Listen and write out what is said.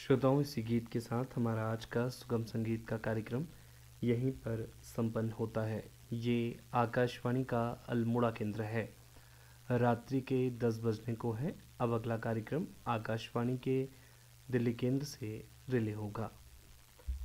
श्रोताओं, इसी गीत के साथ हमारा आज का सुगम संगीत का कार्यक्रम यहीं पर संपन्न होता है। ये आकाशवाणी का अल्मोड़ा केंद्र है। रात्रि के 10 बजने को है। अब अगला कार्यक्रम आकाशवाणी के दिल्ली केंद्र से रिले होगा।